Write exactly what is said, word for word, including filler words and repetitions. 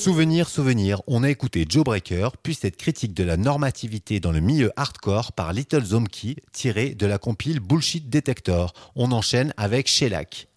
Souvenir, souvenir, on a écouté Joe Breaker, puis cette critique de la normativité dans le milieu hardcore par Little Zombie, tirée de la compile Bullshit Detector. On enchaîne avec Shellac.